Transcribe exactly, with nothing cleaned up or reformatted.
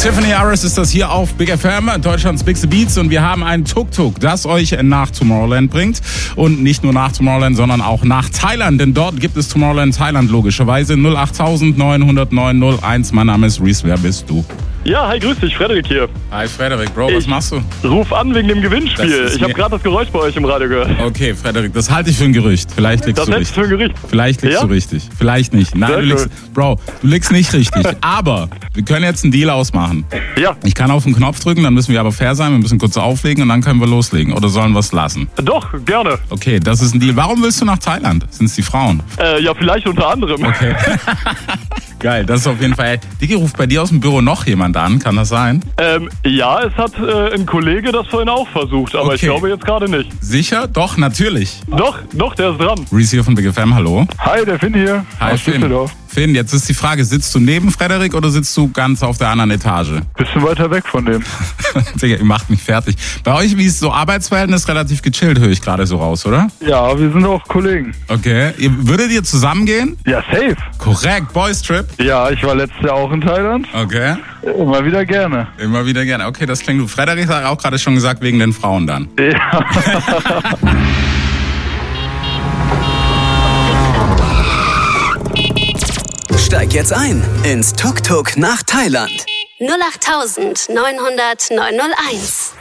Tiffany Harris ist das hier auf Big F M, Deutschlands Big Beats, und wir haben ein Tuk-Tuk, das euch nach Tomorrowland bringt. Und nicht nur nach Tomorrowland, sondern auch nach Thailand, denn dort gibt es Tomorrowland Thailand logischerweise. null acht neun null null neun null eins. Mein Name ist Reese, wer bist du? Ja, hi, grüß dich, Frederik hier. Hi Frederik, Bro, was ich machst du? Ruf an wegen dem Gewinnspiel. Ich habe gerade das Geräusch bei euch im Radio gehört. Okay, Frederik, das halte ich für ein Gerücht. Vielleicht liegst Das du hältst richtig. du für ein Gerücht. Vielleicht liegst Ja? du richtig. Vielleicht nicht. Nein, Sehr du liegst, Bro, du liegst nicht richtig. Aber wir können jetzt einen Deal ausmachen. Ja, Ich kann auf den Knopf drücken, dann müssen wir aber fair sein, wir müssen kurz auflegen und dann können wir loslegen. Oder sollen wir es lassen? doch, gerne. Okay, das ist ein Deal. Warum willst du nach Thailand? Sind es die Frauen? Äh, ja, vielleicht unter anderem. Okay. Geil, das ist auf jeden Fall. Digi, ruft bei dir aus dem Büro noch jemand an, kann das sein? Ähm, ja, es hat äh, ein Kollege das vorhin auch versucht, aber Okay. ich glaube jetzt gerade nicht. Sicher? Doch, natürlich. Doch, doch, der ist dran. Reese hier von Big F M, hallo. Hi, der Finn hier. Hi aus Finn. Düsseldorf. Finn, jetzt ist die Frage, sitzt du neben Frederik oder sitzt du ganz auf der anderen Etage? Bisschen weiter weg von dem. Digga, ihr macht mich fertig. Bei euch, wie ist so Arbeitsverhältnis, relativ gechillt, höre ich gerade so raus, oder? Ja, wir sind auch Kollegen. Okay. Ihr, würdet ihr zusammengehen? Ja, safe. Korrekt, Boys Trip. Ja, ich war letztes Jahr auch in Thailand. Okay. Immer wieder gerne. Immer wieder gerne. Okay, das klingt gut. Frederik hat auch gerade schon gesagt, wegen den Frauen dann. Ja. Steig jetzt ein ins Tuk-Tuk nach Thailand. null acht neun null null neun null eins.